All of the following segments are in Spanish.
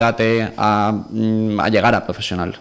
a llegar a profesional.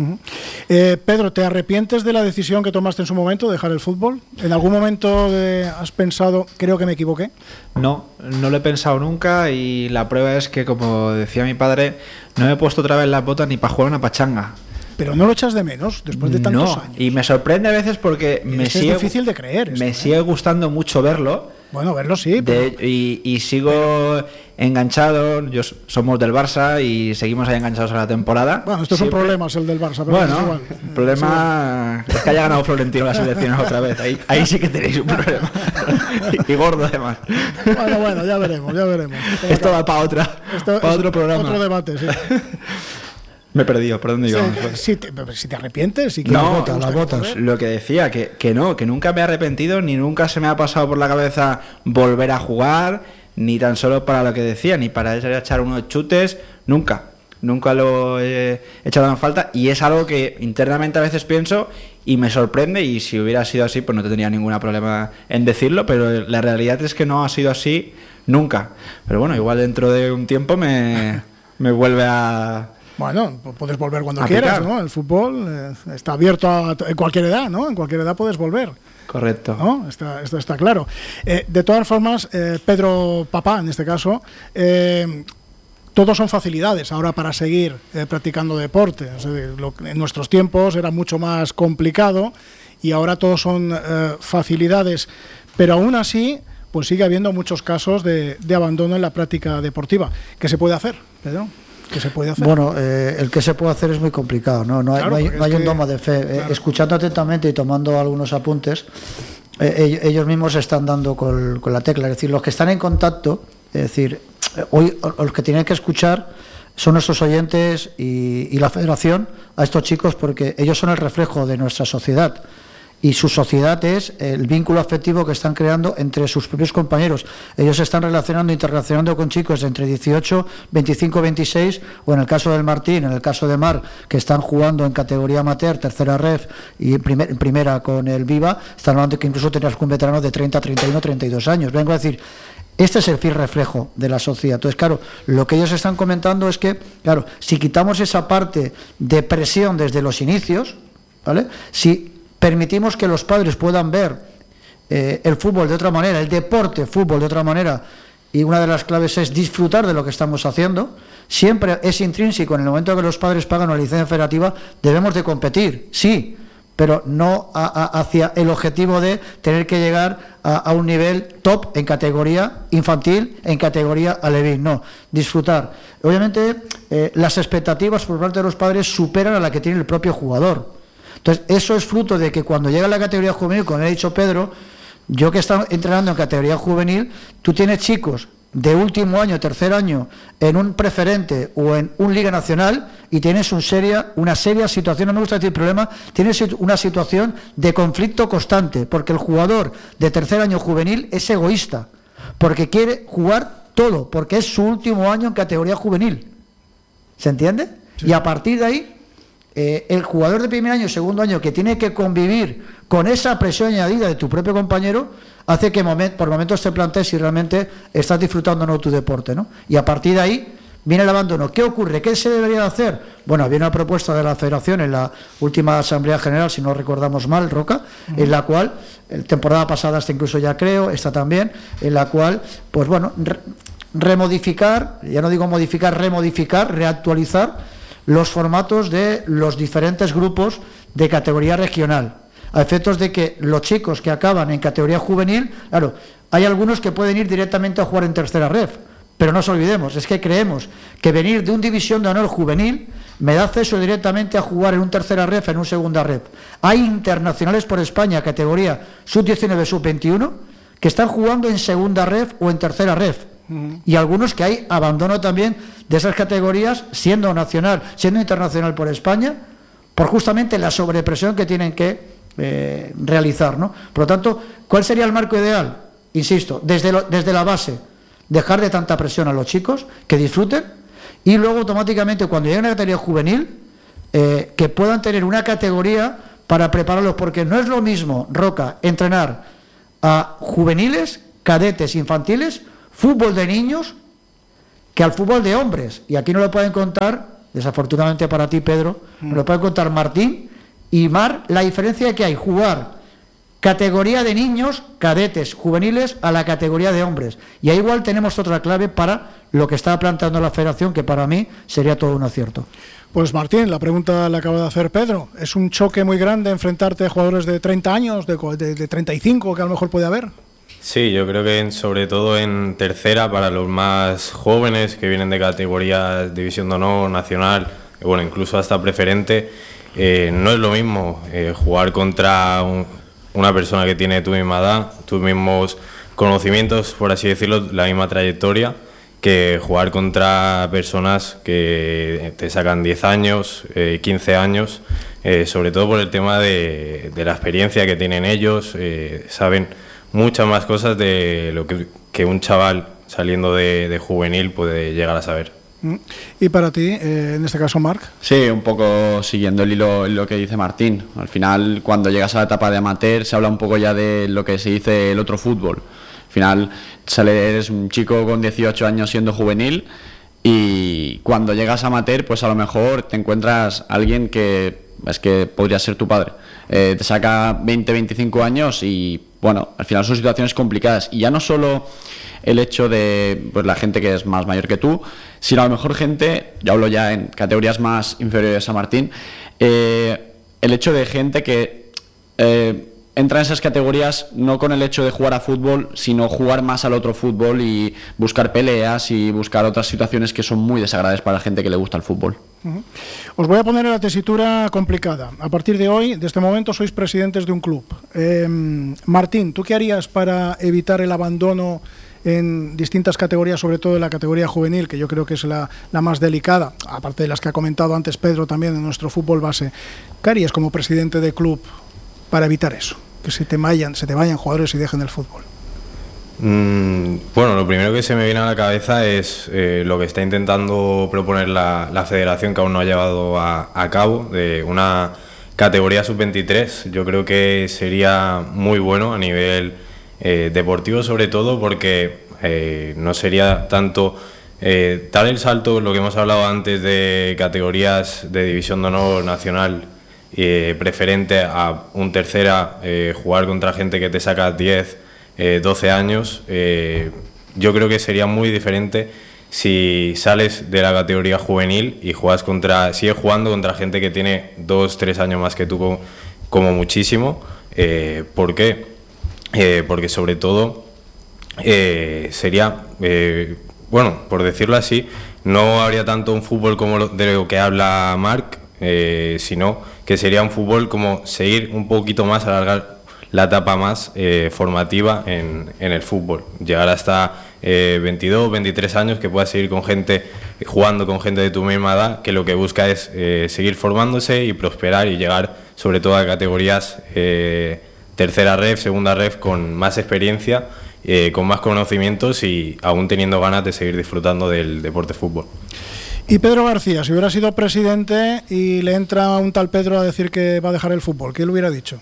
Pedro, ¿te arrepientes de la decisión que tomaste en su momento de dejar el fútbol? ¿En algún momento has pensado, creo que me equivoqué? No lo he pensado nunca, y la prueba es que, como decía mi padre, no me he puesto otra vez las botas ni para jugar una pachanga. Pero no lo echas de menos después de tantos años. Y me sorprende a veces porque es difícil de creer. Me sigue gustando mucho verlo. Bueno, verlo sí. Pero... Y sigo enganchado. Somos del Barça y seguimos ahí enganchados a la temporada. Bueno, estos son problemas, el del Barça. Pero bueno, es igual. El problema es que haya ganado Florentino las elecciones otra vez. Ahí sí que tenéis un problema. Y gordo, además. Bueno, ya veremos. Esto va para otro programa. Otro debate, sí. Me he perdido, ¿por dónde íbamos? Si te arrepientes, si no, las botas. Lo que decía, que nunca me he arrepentido, ni nunca se me ha pasado por la cabeza volver a jugar, ni tan solo para lo que decía, ni para echar unos chutes, nunca lo he echado en falta, y es algo que internamente a veces pienso y me sorprende, y si hubiera sido así pues no tendría ningún problema en decirlo, pero la realidad es que no ha sido así nunca. Pero bueno, igual dentro de un tiempo me vuelve a... Bueno, puedes volver cuando quieras, ¿no? El fútbol está abierto en cualquier edad, ¿no? En cualquier edad puedes volver. Correcto. ¿No? Esto está claro. De todas formas, Pedro Papá, en este caso, todos son facilidades ahora para seguir practicando deporte. O sea, en nuestros tiempos era mucho más complicado y ahora todos son facilidades. Pero aún así, pues sigue habiendo muchos casos de abandono en la práctica deportiva. ¿Qué se puede hacer, Pedro? ¿Qué se puede hacer? Bueno, el que se puede hacer es muy complicado, ¿no? Hay un dogma de fe. Claro. Escuchando atentamente y tomando algunos apuntes, ellos mismos están dando con la tecla. Es decir, los que están en contacto, es decir, hoy los que tienen que escuchar son nuestros oyentes y la federación a estos chicos, porque ellos son el reflejo de nuestra sociedad. Y su sociedad es el vínculo afectivo que están creando entre sus propios compañeros. Ellos se están interrelacionando con chicos de entre 18, 25, 26, o en el caso del Martín, en el caso de Mar, que están jugando en categoría amateur, tercera ref y en primera con el Viva, están hablando que incluso tenías un veterano de 30, 31, 32 años. Vengo a decir, este es el fiel reflejo de la sociedad. Entonces, claro, lo que ellos están comentando es que, claro, si quitamos esa parte de presión desde los inicios, ¿vale? Si permitimos que los padres puedan ver el fútbol de otra manera, el deporte, fútbol de otra manera, y una de las claves es disfrutar de lo que estamos haciendo. Siempre es intrínseco, en el momento que los padres pagan una licencia federativa, debemos de competir, sí, pero no hacia el objetivo de tener que llegar a un nivel top en categoría infantil, en categoría alevín, no, disfrutar. Obviamente las expectativas por parte de los padres superan a la que tiene el propio jugador. Entonces, eso es fruto de que cuando llega a la categoría juvenil, como ha dicho Pedro, yo que he estado entrenando en categoría juvenil, tú tienes chicos de último año, tercer año, en un preferente o en un Liga Nacional, y tienes una seria situación, no me gusta decir problema, tienes una situación de conflicto constante, porque el jugador de tercer año juvenil es egoísta, porque quiere jugar todo, porque es su último año en categoría juvenil. ¿Se entiende? Sí. Y a partir de ahí, el jugador de primer año, segundo año, que tiene que convivir con esa presión añadida de tu propio compañero, hace que por momentos te plantees si realmente estás disfrutando o no tu deporte, ¿no? Y a partir de ahí viene el abandono. ¿Qué ocurre? ¿Qué se debería hacer? Bueno, había una propuesta de la Federación en la última Asamblea General, si no recordamos mal, Roca, en la cual, temporada pasada hasta incluso ya creo, esta también, en la cual, pues bueno, remodificar, ya no digo modificar, remodificar, reactualizar los formatos de los diferentes grupos de categoría regional, a efectos de que los chicos que acaban en categoría juvenil, claro, hay algunos que pueden ir directamente a jugar en tercera ref, pero no nos olvidemos, es que creemos que venir de un división de honor juvenil me da acceso directamente a jugar en un tercera ref, en un segunda ref. Hay internacionales por España, categoría sub-19, sub-21, que están jugando en segunda ref o en tercera ref. Y algunos que hay abandono también de esas categorías, siendo internacional por España, por justamente la sobrepresión que tienen que realizar, ¿no? Por lo tanto, ¿cuál sería el marco ideal? Insisto, desde la base, dejar de tanta presión a los chicos, que disfruten, y luego automáticamente cuando lleguen a la categoría juvenil, que puedan tener una categoría para prepararlos, porque no es lo mismo, Roca, entrenar a juveniles, cadetes, infantiles, fútbol de niños, que al fútbol de hombres. Y aquí no lo pueden contar, desafortunadamente para ti, Pedro, no lo pueden contar Martín y Mar, la diferencia que hay jugar categoría de niños, cadetes, juveniles, a la categoría de hombres. Y ahí igual tenemos otra clave para lo que está planteando la federación, que para mí sería todo un acierto. Pues Martín, la pregunta la acaba de hacer Pedro. ¿Es un choque muy grande enfrentarte a jugadores de 30 años, de 35 que a lo mejor puede haber? Sí, yo creo que sobre todo en tercera, para los más jóvenes que vienen de categorías División de Honor, Nacional, bueno, incluso hasta preferente, no es lo mismo jugar contra una persona que tiene tu misma edad, tus mismos conocimientos, por así decirlo, la misma trayectoria, que jugar contra personas que te sacan 10 años, 15 años, sobre todo por el tema de la experiencia que tienen ellos, saben muchas más cosas de lo que un chaval saliendo de juvenil puede llegar a saber. Y para ti, en este caso, Marc. Sí, un poco siguiendo el hilo lo que dice Martín. Al final, cuando llegas a la etapa de amateur, se habla un poco ya de lo que se dice el otro fútbol. Al final, eres un chico con 18 años siendo juvenil y cuando llegas a amateur, pues a lo mejor te encuentras a alguien que es que podría ser tu padre. Te saca 20, 25 años y, bueno, al final son situaciones complicadas. Y ya no solo el hecho de pues, la gente que es más mayor que tú, sino a lo mejor gente, yo hablo ya en categorías más inferiores a Martín, el hecho de gente que entra en esas categorías no con el hecho de jugar a fútbol, sino jugar más al otro fútbol y buscar peleas y buscar otras situaciones que son muy desagradables para la gente que le gusta el fútbol. Os voy a poner en la tesitura complicada. A partir de hoy, de este momento, sois presidentes de un club. Martín, ¿tú qué harías para evitar el abandono en distintas categorías, sobre todo en la categoría juvenil, que yo creo que es la más delicada, aparte de las que ha comentado antes Pedro también en nuestro fútbol base? ¿Qué harías como presidente de club para evitar eso? Que se te vayan jugadores y dejen el fútbol. Bueno, lo primero que se me viene a la cabeza es lo que está intentando proponer la federación, que aún no ha llevado a cabo, de una categoría sub-23. Yo creo que sería muy bueno a nivel deportivo, sobre todo porque no sería tanto dar el salto, lo que hemos hablado antes, de categorías de División de Honor, Nacional, preferente, a un tercera, jugar contra gente que te saca 10, 12 años. Yo creo que sería muy diferente si sales de la categoría juvenil y sigues jugando contra gente que tiene 2, 3 años más que tú como muchísimo. ¿Por qué? Porque sobre todo sería, bueno, por decirlo así, no habría tanto un fútbol como de lo que habla Marc, sino que sería un fútbol como seguir un poquito más, alargar la etapa más formativa en el fútbol, llegar hasta 22, 23 años, que puedas seguir jugando con gente de tu misma edad, que lo que busca es seguir formándose y prosperar y llegar sobre todo a categorías tercera ref, segunda ref, con más experiencia, con más conocimientos y aún teniendo ganas de seguir disfrutando del deporte fútbol. Y Pedro García, si hubiera sido presidente y le entra un tal Pedro a decir que va a dejar el fútbol, ¿qué le hubiera dicho?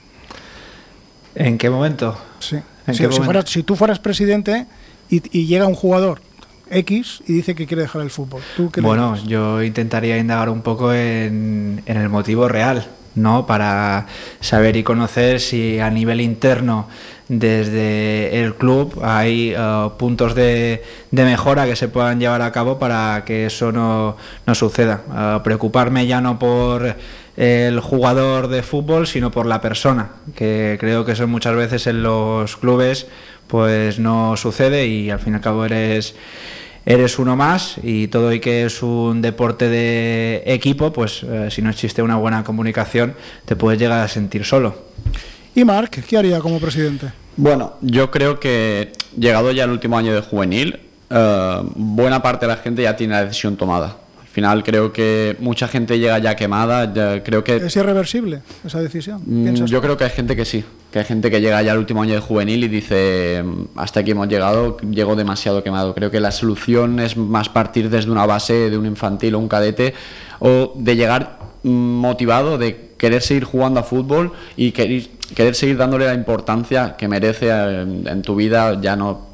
¿En qué momento? Sí. Si tú fueras presidente y llega un jugador X y dice que quiere dejar el fútbol, ¿tú qué le dices? Yo intentaría indagar un poco en el motivo real, ¿no? Para saber y conocer si a nivel interno desde el club hay puntos de mejora que se puedan llevar a cabo para que eso no suceda. Preocuparme ya no por el jugador de fútbol, sino por la persona, que creo que eso muchas veces en los clubes pues no sucede, y al fin y al cabo eres uno más, y todo y que es un deporte de equipo, pues si no existe una buena comunicación te puedes llegar a sentir solo. ¿Y Marc, qué haría como presidente? Bueno, yo creo que llegado ya el último año de juvenil, buena parte de la gente ya tiene la decisión tomada. Al final creo que mucha gente llega ya quemada. Creo que ¿es irreversible esa decisión? Yo creo que hay gente que sí, que hay gente que llega ya al último año de juvenil y dice, hasta aquí hemos llegado, llego demasiado quemado. Creo que la solución es más partir desde una base de un infantil o un cadete, o de llegar motivado, de querer seguir jugando a fútbol y querer seguir dándole la importancia que merece en tu vida, ya no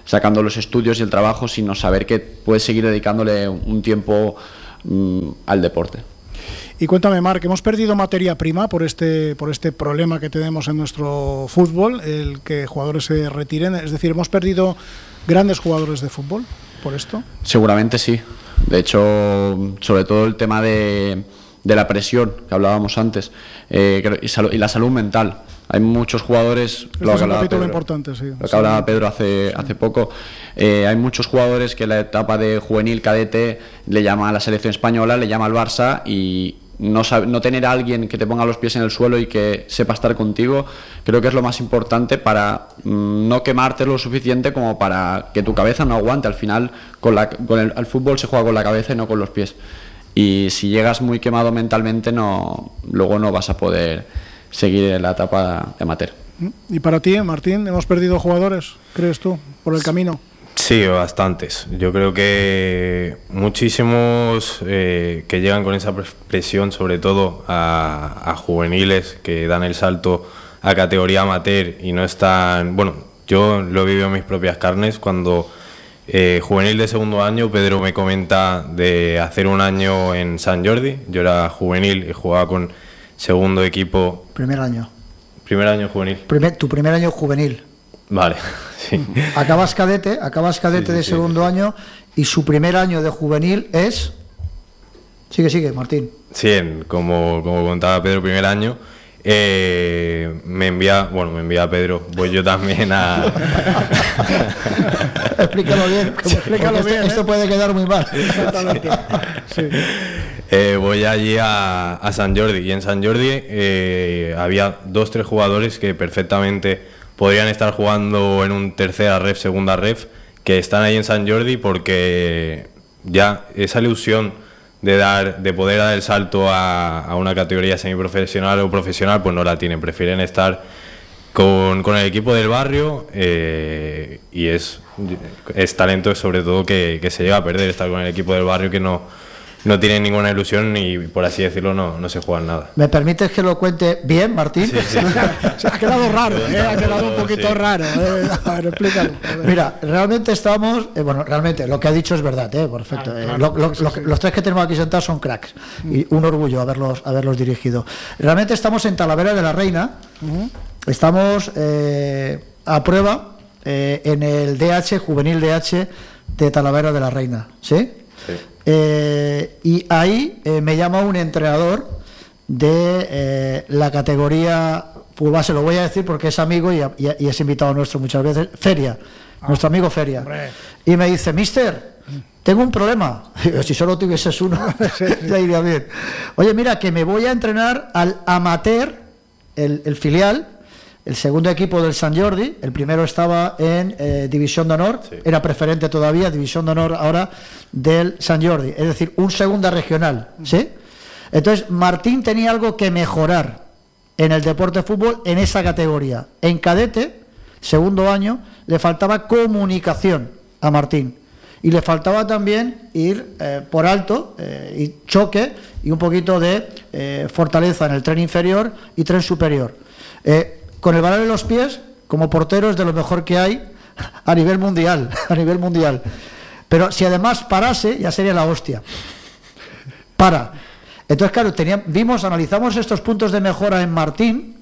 sacando los estudios y el trabajo, sino saber que puedes seguir dedicándole un tiempo al deporte. Y cuéntame, Marc, ¿hemos perdido materia prima por este problema que tenemos en nuestro fútbol, el que jugadores se retiren? Es decir, ¿hemos perdido grandes jugadores de fútbol por esto? Seguramente sí. De hecho, sobre todo el tema de la presión que hablábamos antes y la salud mental. Hay muchos jugadores, lo que hablaba Pedro, importante, sí. Lo que hablaba Pedro hace poco, hay muchos jugadores que en la etapa de juvenil, cadete, le llama a la selección española, le llama al Barça, y no tener a alguien que te ponga los pies en el suelo y que sepa estar contigo, creo que es lo más importante para no quemarte lo suficiente como para que tu cabeza no aguante. Al final, al fútbol se juega con la cabeza y no con los pies. Y si llegas muy quemado mentalmente, luego no vas a poder seguir en la etapa de amateur. ¿Y para ti, Martín, hemos perdido jugadores, crees tú, por el camino? Sí, bastantes. Yo creo que muchísimos que llegan con esa presión, sobre todo a juveniles que dan el salto a categoría amateur y no están... Bueno, yo lo he vivido en mis propias carnes cuando juvenil de segundo año, Pedro me comenta de hacer un año en Sant Jordi. Yo era juvenil y jugaba con segundo equipo. Primer año juvenil. Tu primer año juvenil. Vale, sí. Acabas cadete de segundo año, y su primer año de juvenil es... Sigue, Martín. Sí, como contaba Pedro, primer año. Me envía Pedro, voy yo también a... Explícalo bien, esto puede quedar muy mal. Exactamente. Sí. Voy allí a Sant Jordi, y en Sant Jordi había 2-3 jugadores que perfectamente podrían estar jugando en un tercera ref, segunda ref, que están ahí en Sant Jordi porque ya esa ilusión de poder dar el salto a una categoría semiprofesional o profesional, pues no la tienen, prefieren estar con el equipo del barrio, y es talento sobre todo que se llega a perder, estar con el equipo del barrio que no tienen ninguna ilusión y, por así decirlo, no se juegan nada. ¿Me permites que lo cuente bien, Martín? Sí. Ha quedado raro, ha quedado un poquito raro. A ver, explícalo. Mira, realmente estamos... realmente, lo que ha dicho es verdad, perfecto. Claro, los tres que tenemos aquí sentados son cracks, y un orgullo haberlos dirigido. Realmente estamos en Talavera de la Reina, estamos a prueba en el DH, juvenil DH de Talavera de la Reina, ¿sí? Sí. Y ahí me llama un entrenador de la categoría, pues se lo voy a decir porque es amigo y es invitado nuestro muchas veces, Feria, nuestro amigo Feria. Hombre. Y me dice: Mister, tengo un problema. Si solo tuvieses uno, ya iría bien. Oye, mira, que me voy a entrenar al amateur, el filial, el segundo equipo del Sant Jordi. El primero estaba en División de Honor, sí. Era preferente todavía, División de Honor ahora del Sant Jordi, es decir, un segunda regional, ¿sí? Entonces, Martín tenía algo que mejorar en el deporte de fútbol en esa categoría. En cadete, segundo año, le faltaba comunicación a Martín, y le faltaba también ir por alto, y choque, y un poquito de fortaleza en el tren inferior y tren superior. Con el balón en los pies, como portero, es de lo mejor que hay a nivel mundial, Pero si además parase, ya sería la hostia. Entonces, claro, analizamos estos puntos de mejora en Martín,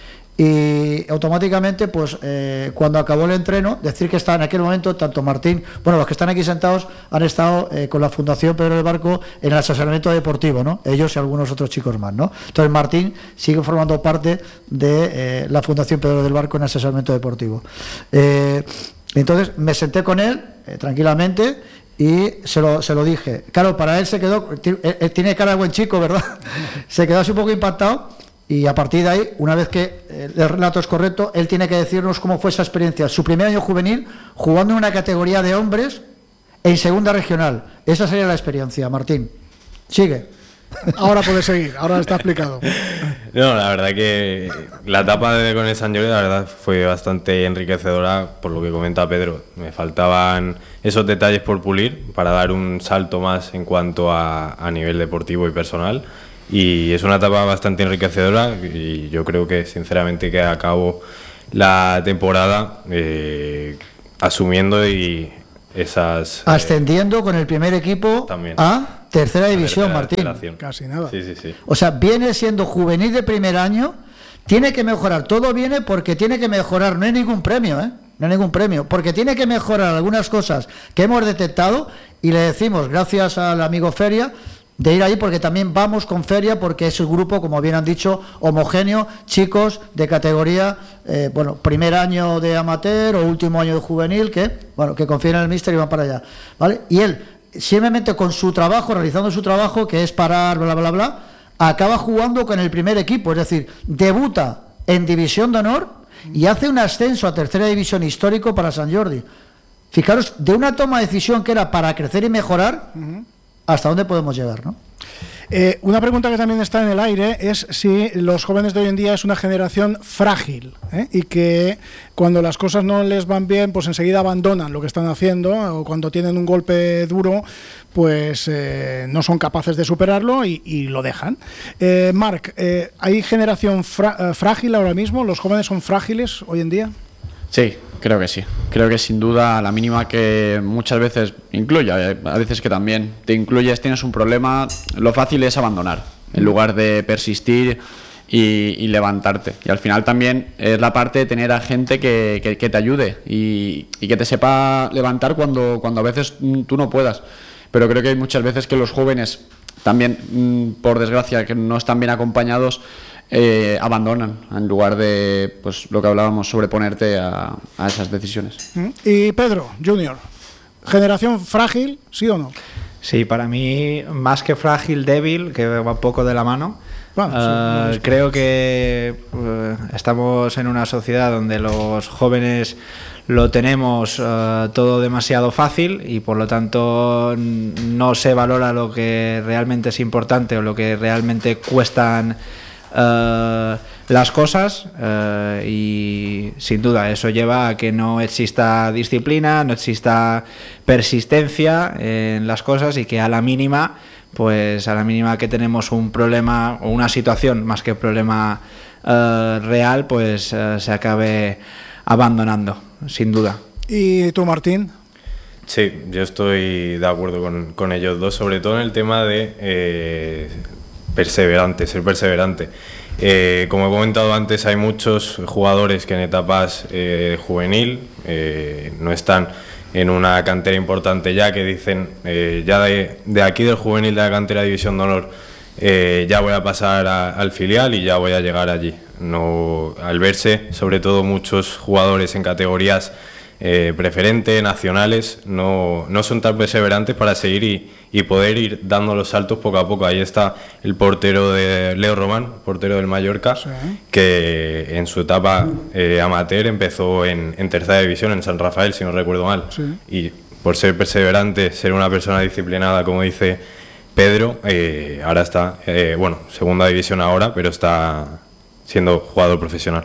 y automáticamente, pues cuando acabó el entreno, decir que está en aquel momento, tanto Martín, los que están aquí sentados han estado con la Fundación Pedro del Barco en el asesoramiento deportivo, ¿no? Ellos y algunos otros chicos más, ¿no? Entonces Martín sigue formando parte de la Fundación Pedro del Barco en asesoramiento deportivo. Entonces me senté con él tranquilamente y se lo dije. Claro, para él se quedó, tiene cara de buen chico, ¿verdad? Se quedó así un poco impactado. Y a partir de ahí, una vez que el relato es correcto, él tiene que decirnos cómo fue esa experiencia. Su primer año juvenil, jugando en una categoría de hombres en segunda regional. Esa sería la experiencia, Martín. Sigue. Ahora puede seguir, ahora está explicado. No, la verdad que la etapa con el Sant Jordi, la verdad, fue bastante enriquecedora, por lo que comenta Pedro. Me faltaban esos detalles por pulir para dar un salto más en cuanto a nivel deportivo y personal. Y es una etapa bastante enriquecedora, y yo creo que sinceramente que a cabo la temporada asumiendo y esas... ascendiendo con el primer equipo también a tercera división, Martín. Casi nada. Sí. O sea, viene siendo juvenil de primer año, tiene que mejorar, todo viene porque tiene que mejorar, no hay ningún premio, no hay ningún premio, porque tiene que mejorar algunas cosas que hemos detectado y le decimos, gracias al amigo Feria, de ir ahí porque también vamos con Feria porque es un grupo, como bien han dicho, homogéneo, chicos de categoría, primer año de amateur o último año de juvenil, que confían en el míster y van para allá, ¿vale? Y él, simplemente con su trabajo, realizando su trabajo, que es parar, bla, bla, bla, acaba jugando con el primer equipo, es decir, debuta en División de Honor y hace un ascenso a tercera división histórico para Sant Jordi. Fijaros, de una toma de decisión que era para crecer y mejorar, ¿hasta dónde podemos llegar, no? Una pregunta que también está en el aire es si los jóvenes de hoy en día es una generación frágil, y que cuando las cosas no les van bien, pues enseguida abandonan lo que están haciendo, o cuando tienen un golpe duro, pues no son capaces de superarlo y lo dejan. Marc, ¿hay generación frágil ahora mismo? ¿Los jóvenes son frágiles hoy en día? Sí, creo que sí. Creo que sin duda, a la mínima que muchas veces incluye, a veces que también te incluyes, tienes un problema, lo fácil es abandonar, en lugar de persistir y levantarte. Y al final también es la parte de tener a gente que te ayude y que te sepa levantar cuando a veces tú no puedas. Pero creo que hay muchas veces que los jóvenes también, por desgracia, que no están bien acompañados, abandonan en lugar de, pues, lo que hablábamos, sobreponerte a esas decisiones. Y Pedro, Junior, ¿generación frágil, sí o no? Sí, para mí, más que frágil, débil, que va un poco de la mano. Bueno, sí, creo que estamos en una sociedad donde los jóvenes lo tenemos todo demasiado fácil y por lo tanto no se valora lo que realmente es importante o lo que realmente cuestan las cosas, y sin duda eso lleva a que no exista disciplina, no exista persistencia en las cosas y que a la mínima que tenemos un problema o una situación más que problema real, pues se acabe abandonando, sin duda. ¿Y tú, Martín? Sí, yo estoy de acuerdo con ellos dos, sobre todo en el tema de ser perseverante. Como he comentado antes, hay muchos jugadores que en etapas juvenil no están en una cantera importante ya, que dicen ya de aquí del juvenil de la cantera División de Honor ya voy a pasar al filial y ya voy a llegar allí. No, al verse sobre todo muchos jugadores en categorías preferente, nacionales, no son tan perseverantes para seguir y poder ir dando los saltos poco a poco. Ahí está el portero de Leo Román, portero del Mallorca, sí, que en su etapa amateur empezó en tercera división, en San Rafael, si no recuerdo mal. Sí. Y por ser perseverante, ser una persona disciplinada, como dice Pedro, ahora está, segunda división ahora, pero está siendo jugador profesional.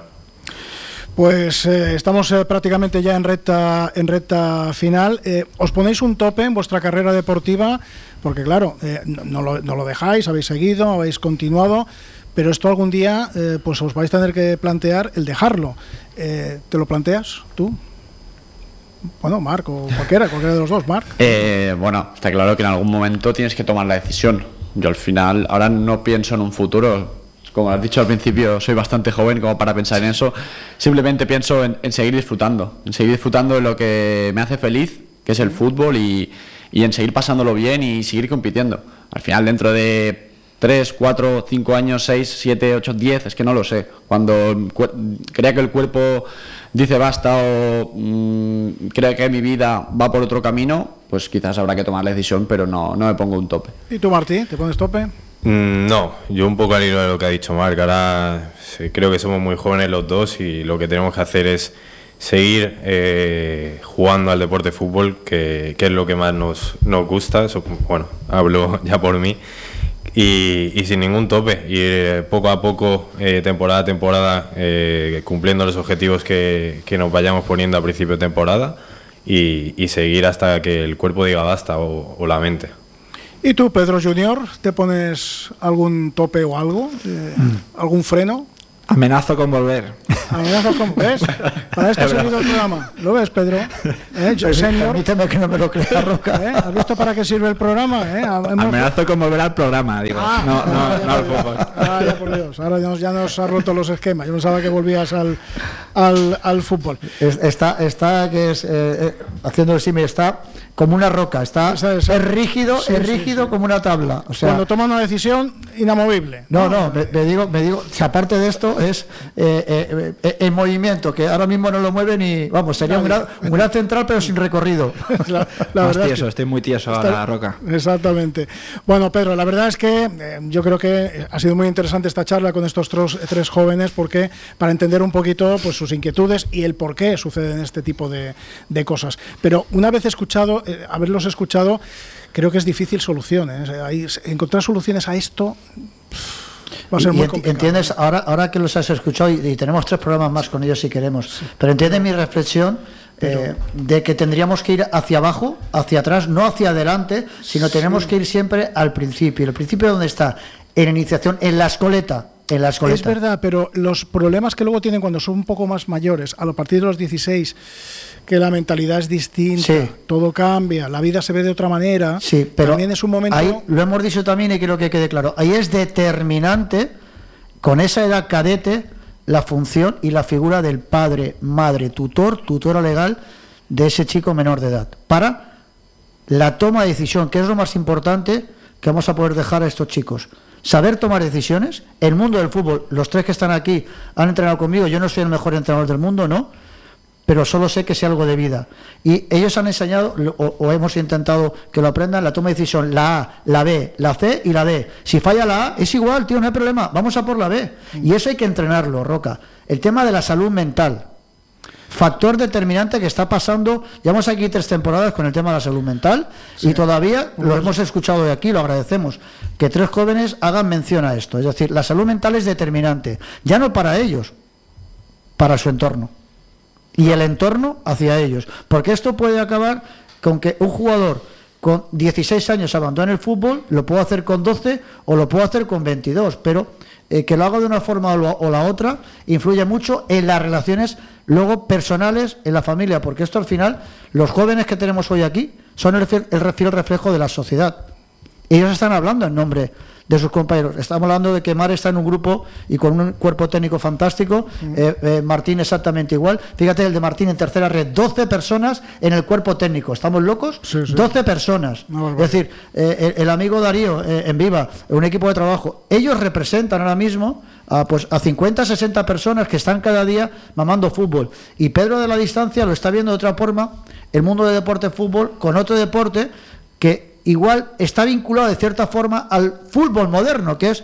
Pues estamos prácticamente ya en recta final. ¿Os ponéis un tope en vuestra carrera deportiva? Porque claro, no lo dejáis, habéis seguido, habéis continuado, pero esto algún día pues os vais a tener que plantear el dejarlo. ¿Te lo planteas tú? Bueno, Marc, o cualquiera de los dos, Marc. Está claro que en algún momento tienes que tomar la decisión. Yo al final, ahora no pienso en un futuro. Como has dicho al principio, soy bastante joven como para pensar en eso. Simplemente pienso en seguir disfrutando. En seguir disfrutando de lo que me hace feliz, que es el fútbol, y en seguir pasándolo bien y seguir compitiendo. Al final, dentro de 3, 4, 5 años, 6, 7, 8, 10, es que no lo sé. Cuando crea que el cuerpo dice basta o crea que mi vida va por otro camino, pues quizás habrá que tomar la decisión, pero no me pongo un tope. ¿Y tú, Martí, te pones tope? No, yo un poco al hilo de lo que ha dicho Marc. Ahora creo que somos muy jóvenes los dos y lo que tenemos que hacer es seguir jugando al deporte fútbol, que es lo que más nos gusta. Hablo ya por mí. Y sin ningún tope, ir poco a poco, temporada a temporada, cumpliendo los objetivos que nos vayamos poniendo a principio de temporada y seguir hasta que el cuerpo diga basta o la mente. ¿Y tú, Pedro Junior, te pones algún tope o algo? ¿Algún freno? Amenazo con volver. Amenazo con... ¿Ves? Para esto ha servido el programa. ¿Lo ves, Pedro? Señor. Permíteme que no me lo crea, Roca. ¿Has visto para qué sirve el programa? Amenazo con volver al programa, digo. No al fútbol. Ya por Dios. Ahora ya nos ha roto los esquemas. Yo pensaba que volvías al fútbol. Está que es haciendo el símil, está como una roca, es rígido, rígido como una tabla. O sea, cuando toma una decisión inamovible. Me digo, si aparte de esto es el movimiento, que ahora mismo no lo mueve ni, vamos, sería un gran central pero sin recorrido. La verdad tieso, estoy muy tieso ahora, Roca. Exactamente. Bueno, Pedro, la verdad es que yo creo que ha sido muy interesante esta charla con estos tres jóvenes, porque para entender un poquito pues sus inquietudes y el por qué suceden este tipo de cosas. Pero una vez haberlos escuchado, creo que es difícil soluciones. Encontrar soluciones a esto va a ser muy complicado. ¿Entiendes? Ahora que los has escuchado, y tenemos 3 programas más con ellos si queremos, sí. Pero entiendes mi reflexión de que tendríamos que ir hacia abajo, hacia atrás, no hacia adelante, sino tenemos que ir siempre al principio. ¿El principio dónde está? En la iniciación, en la escoleta. Es verdad, pero los problemas que luego tienen cuando son un poco más mayores, a partir de los 16, que la mentalidad es distinta, sí. Todo cambia, la vida se ve de otra manera, sí, pero también es un momento... Ahí lo hemos dicho también y quiero que quede claro, ahí es determinante, con esa edad cadete, la función y la figura del padre, madre, tutora legal de ese chico menor de edad, para la toma de decisión, que es lo más importante que vamos a poder dejar a estos chicos. Saber tomar decisiones. El mundo del fútbol, los 3 que están aquí han entrenado conmigo, yo no soy el mejor entrenador del mundo, ¿no? Pero solo sé que sé algo de vida. Y ellos han enseñado, o hemos intentado que lo aprendan, la toma de decisión, la A, la B, la C y la D. Si falla la A, es igual, tío, no hay problema, vamos a por la B. Y eso hay que entrenarlo, Roca. El tema de la salud mental. Factor determinante que está pasando, llevamos aquí 3 temporadas con el tema de la salud mental, sí. Y todavía lo hemos escuchado de aquí, lo agradecemos, que 3 jóvenes hagan mención a esto. Es decir, la salud mental es determinante, ya no para ellos, para su entorno. Y el entorno hacia ellos. Porque esto puede acabar con que un jugador con 16 años abandone el fútbol, lo puede hacer con 12 o lo puede hacer con 22, pero que lo haga de una forma o la otra influye mucho en las relaciones luego personales en la familia, porque esto al final, los jóvenes que tenemos hoy aquí son el fiel reflejo de la sociedad. Ellos están hablando en nombre de sus compañeros. Estamos hablando de que Mar está en un grupo y con un cuerpo técnico fantástico, Martín exactamente igual. Fíjate, el de Martín en tercera red, 12 personas en el cuerpo técnico. ¿Estamos locos? Sí. 12 personas. No, es decir, el amigo Darío en Viva, un equipo de trabajo. Ellos representan ahora mismo a 50, 60 personas que están cada día mamando fútbol. Y Pedro de la distancia lo está viendo de otra forma, el mundo de deporte fútbol, con otro deporte que igual está vinculado de cierta forma al fútbol moderno, que es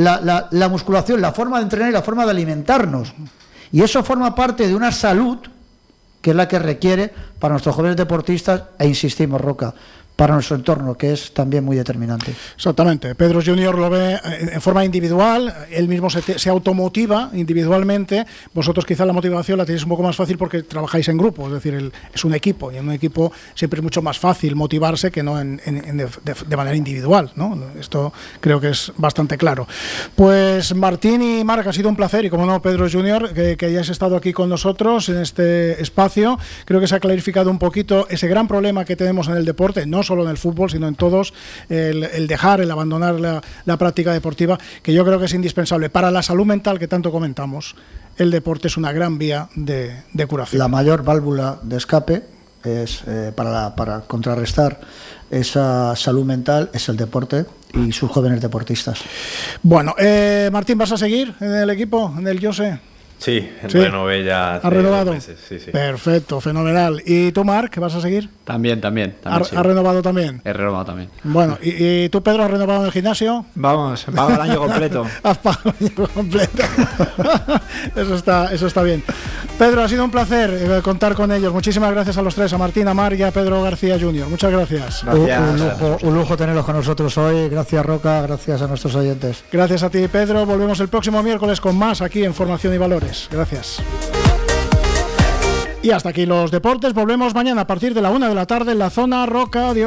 la musculación, la forma de entrenar y la forma de alimentarnos. Y eso forma parte de una salud que es la que requiere para nuestros jóvenes deportistas, e insistimos, Roca, para nuestro entorno, que es también muy determinante. Exactamente. Pedro Junior lo ve en forma individual, él mismo se automotiva individualmente. Vosotros quizá la motivación la tenéis un poco más fácil porque trabajáis en grupo, es decir, es un equipo, y en un equipo siempre es mucho más fácil motivarse que no de manera individual, ¿no? Esto creo que es bastante claro. Pues Martín y Marc, ha sido un placer, y como no, Pedro Junior, que hayáis estado aquí con nosotros en este espacio. Creo que se ha clarificado un poquito ese gran problema que tenemos en el deporte, no solo en el fútbol, sino en todos, el dejar, el abandonar la práctica deportiva, que yo creo que es indispensable para la salud mental que tanto comentamos. El deporte es una gran vía de curación. La mayor válvula de escape es para contrarrestar esa salud mental es el deporte y sus jóvenes deportistas. Bueno, Martín, ¿vas a seguir en el equipo, en el Jose? Sí, renové ya hace ¿Has renovado? meses, sí. Perfecto, fenomenal. ¿Y tú, Marc, vas a seguir? También. ¿Has renovado también? He renovado también. Bueno, ¿y tú, Pedro, has renovado en el gimnasio? Vamos, pago el año completo. Has pagado el año completo. Eso está bien. Pedro, ha sido un placer contar con ellos. Muchísimas gracias a los 3, a Martín, a Marc y a Pedro García Jr. Muchas gracias. Un lujo tenerlos con nosotros hoy. Gracias, Roca, gracias a nuestros oyentes. Gracias a ti, Pedro. Volvemos el próximo miércoles con más aquí en Formación y Valores. Gracias. Y hasta aquí los deportes. Volvemos mañana a partir de la 1 de la tarde en la zona Roca. Adiós.